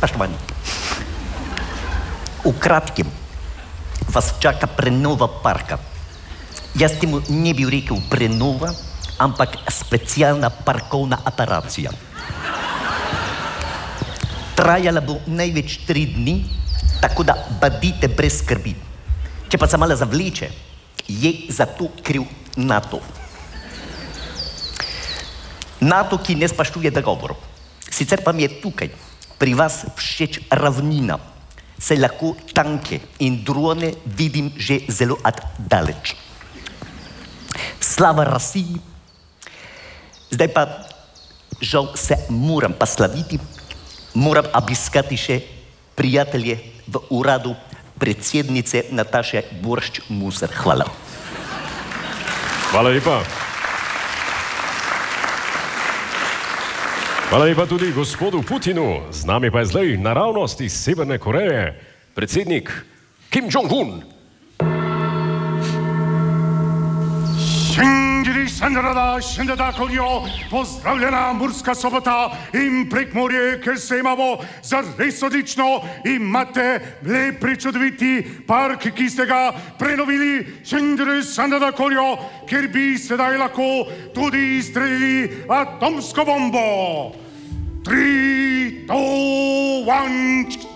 Spoštovani, v kratkem vas čaka prenova parka. Jaz temu ne bi rekel prenova, ampak specialna parkovna operacija. Trajala bo največ 3 dni, tako da bodite brez skrbi. Če pa se malo zavleče, je za to kriv NATO. NATO, ki ne spoštuje dogovorov. Sicer pa mi je tukaj pri vas všeč ravnina, saj lahko tanke in drone vidim že zelo daleč. Slava Rusiji. Zdaj pa žal se moram posloviti, moram obiskati še prijatelje v uradu predsednice Nataše Boršč Muser. Hvala. Hvala lepa. Hvala lepa tudi gospodu Putinu. Z nami pa je zdaj naravnost iz Severne Koreje, predsednik Kim Jong-un. Sandra, Šendada Koljo, pozdravljena Murska Sobota in Prekmurje, ker se imamo zares odlično, imate lep prečudoviti park, ki ste ga prenovili, Sandra Koljo, ker bi sedaj lahko tudi izstrelili atomsko bombo. 3, 2, 1...